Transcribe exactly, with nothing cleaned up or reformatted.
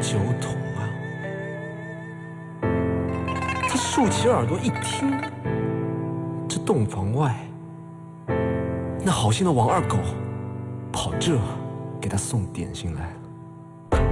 酒桶啊！他竖起耳朵一听，这洞房外那好心的王二狗跑这给他送点心来。